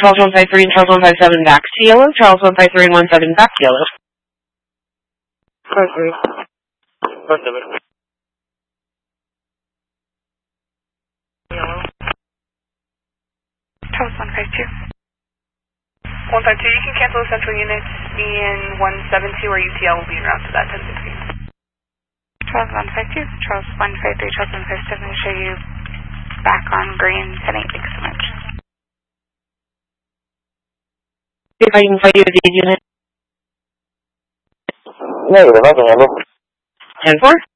Charles 153 and Charles 157 back to yellow. Charles 153 and 17 back to yellow. 53. 17. Yellow. Charles 152. 152, you can cancel the central units in 172 or UTL will be around to that 1060. Charles 152. Charles 153, Charles 157 show you back on green 10-8. Thanks so much. If I can find you a D unit. Negative, I can handle. 10-4.